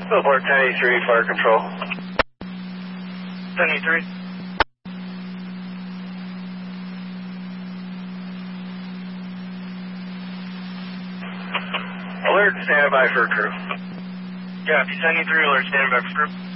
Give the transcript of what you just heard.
Report 1083, fire control. 1083. Alert, stand by for crew. Yeah, 1083 alert, standing by for crew.